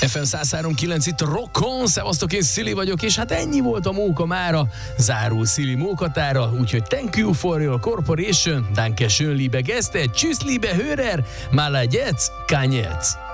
FM 103.9 itt Rockon, szevasztok, én Szili vagyok, és hát ennyi volt a móka mára, zárul Szili mókatára, úgyhogy thank you for your corporation, danke schön liebe Gäste, tschüss liebe Hörer, maladjec, kanyec.